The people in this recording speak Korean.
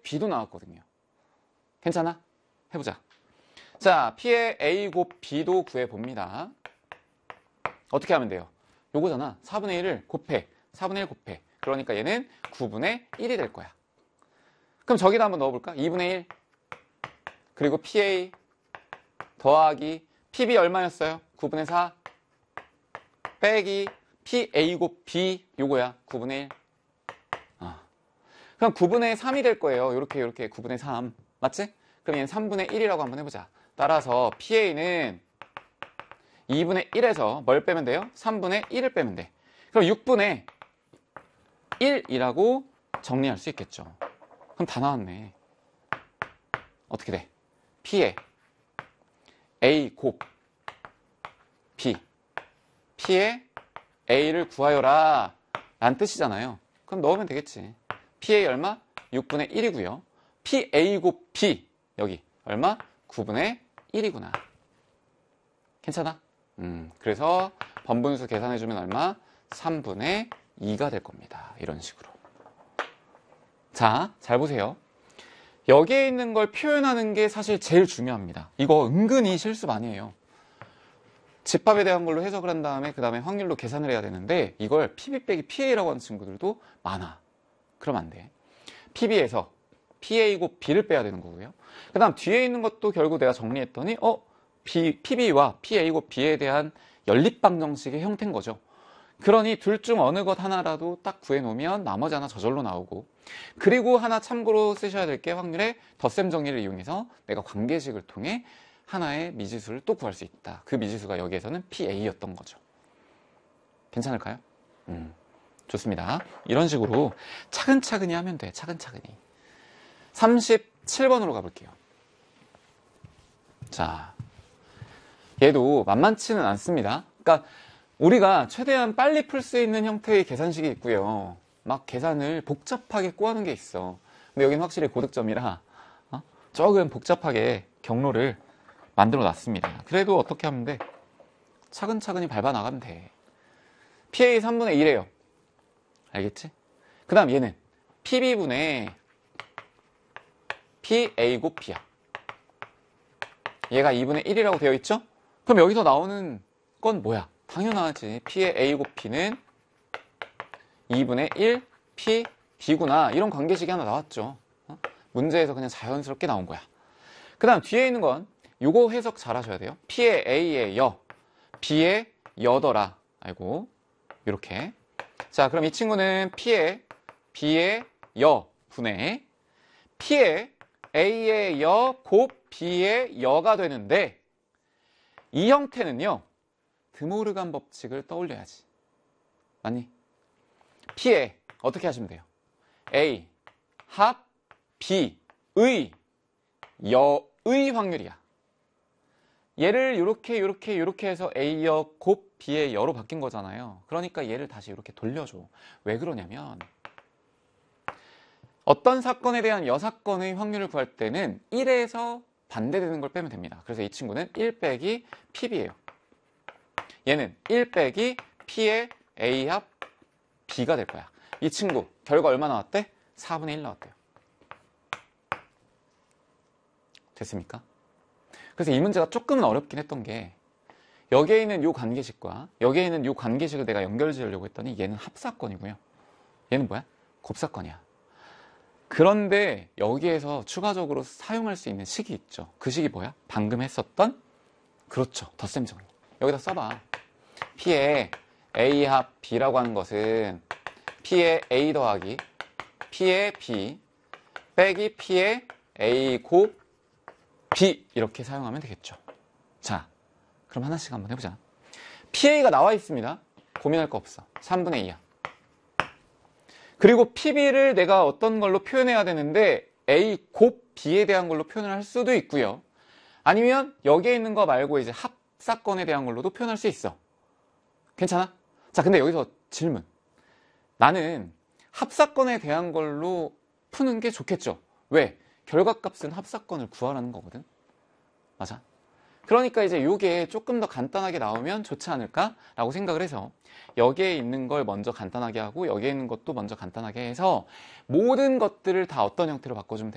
B도 나왔거든요. 괜찮아? 해보자. 자, P의 A 곱 B도 구해봅니다. 어떻게 하면 돼요? 요거잖아. 4분의 1을 곱해. 4분의 1 곱해. 그러니까 얘는 9분의 1이 될 거야. 그럼 저기다 한번 넣어볼까? 2분의 1 그리고 PA 더하기 PB 얼마였어요? 9분의 4 빼기 PA 곱 B 요거야. 9분의 1 그럼 9분의 3이 될 거예요. 요렇게 9분의 3 맞지? 그럼 얘는 3분의 1이라고 한번 해보자. 따라서 PA는 2분의 1에서 뭘 빼면 돼요? 3분의 1을 빼면 돼. 그럼 6분의 1이라고 정리할 수 있겠죠. 그럼 다 나왔네. 어떻게 돼? P의 A 곱 B P의 A를 구하여라 라는 뜻이잖아요. 그럼 넣으면 되겠지. PA 얼마? 6분의 1이고요. PA 곱 B 여기 얼마? 9분의 1이구나. 괜찮아? 그래서 번분수 계산해주면 얼마? 3분의 2가 될 겁니다. 이런 식으로. 자, 잘 보세요. 여기에 있는 걸 표현하는 게 사실 제일 중요합니다. 이거 은근히 실수 많이 해요. 집합에 대한 걸로 해석을 한 다음에 그 다음에 확률로 계산을 해야 되는데 이걸 PB 빼기 PA라고 하는 친구들도 많아. 그러면 안 돼. PB에서 PA 곱 B를 빼야 되는 거고요. 그 다음 뒤에 있는 것도 결국 내가 정리했더니 PB와 PA 곱 B에 대한 연립방정식의 형태인 거죠. 그러니 둘 중 어느 것 하나라도 딱 구해놓으면 나머지 하나 저절로 나오고 그리고 하나 참고로 쓰셔야 될 게 확률의 덧셈 정리를 이용해서 내가 관계식을 통해 하나의 미지수를 또 구할 수 있다. 그 미지수가 여기에서는 PA였던 거죠. 괜찮을까요? 좋습니다. 이런 식으로 차근차근히 하면 돼. 차근차근히. 37번으로 가볼게요. 자, 얘도 만만치는 않습니다. 그러니까 우리가 최대한 빨리 풀 수 있는 형태의 계산식이 있고요. 막 계산을 복잡하게 꼬아는 게 있어. 근데 여기는 확실히 고득점이라 조금 복잡하게 경로를 만들어 놨습니다. 그래도 어떻게 하면 돼? 차근차근히 밟아 나가면 돼. PA 3분의 1이에요. 알겠지? 그 다음 얘는 PB분의 PA 곱 B야. 얘가 2분의 1이라고 되어 있죠? 그럼 여기서 나오는 건 뭐야? 당연하지. P의 A 곱 P는 2분의 1 P B구나. 이런 관계식이 하나 나왔죠. 문제에서 그냥 자연스럽게 나온 거야. 그 다음 뒤에 있는 건 요거 해석 잘 하셔야 돼요. P의 A의 여, B의 여더라. 아이고, 요렇게. 자, 그럼 이 친구는 P의 B의 여 분의 P의 A의 여 곱 B의 여가 되는데 이 형태는요. 드모르간 법칙을 떠올려야지. 맞니? P의 어떻게 하시면 돼요? A 합 B의 여의 확률이야. 얘를 이렇게 해서 A여 곱 B의 여로 바뀐 거잖아요. 그러니까 얘를 다시 이렇게 돌려줘. 왜 그러냐면 어떤 사건에 대한 여사건의 확률을 구할 때는 1에서 반대되는 걸 빼면 됩니다. 그래서 이 친구는 1 빼기 PB예요. 얘는 1 빼기 P의 A 합 B가 될 거야. 이 친구 결과 얼마 나왔대? 4분의 1 나왔대요. 됐습니까? 그래서 이 문제가 조금은 어렵긴 했던 게 여기에 있는 이 관계식과 여기에 있는 이 관계식을 내가 연결 지으려고 했더니 얘는 합사건이고요. 얘는 뭐야? 곱사건이야. 그런데 여기에서 추가적으로 사용할 수 있는 식이 있죠. 그 식이 뭐야? 방금 했었던 그렇죠. 덧셈 정리. 여기다 써봐. P의 A 합 B라고 하는 것은 P의 A 더하기 P의 B 빼기 P의 A 곱 B 이렇게 사용하면 되겠죠. 자, 그럼 하나씩 한번 해보자. PA가 나와 있습니다. 고민할 거 없어. 3분의 2야. 그리고 PB를 내가 어떤 걸로 표현해야 되는데 A 곱 B에 대한 걸로 표현을 할 수도 있고요. 아니면 여기에 있는 거 말고 이제 합사건에 대한 걸로도 표현할 수 있어. 괜찮아? 자, 근데 여기서 질문. 나는 합사건에 대한 걸로 푸는 게 좋겠죠. 왜? 결과값은 합사건을 구하라는 거거든. 맞아? 그러니까 이제 이게 조금 더 간단하게 나오면 좋지 않을까라고 생각을 해서 여기에 있는 걸 먼저 간단하게 하고 여기에 있는 것도 먼저 간단하게 해서 모든 것들을 다 어떤 형태로 바꿔주면